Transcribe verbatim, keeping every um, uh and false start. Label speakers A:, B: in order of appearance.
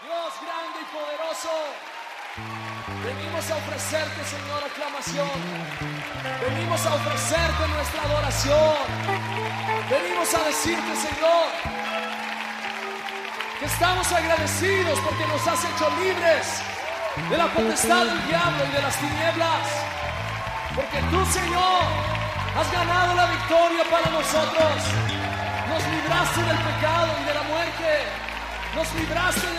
A: Dios grande y poderoso, venimos a ofrecerte, Señor, aclamación. Venimos a ofrecerte nuestra adoración. Venimos a decirte, Señor, que estamos agradecidos porque nos has hecho libres de la potestad del diablo y de las tinieblas. Porque tú, Señor, has ganado la victoria para nosotros. Nos libraste del pecado y de la muerte. Nos libraste de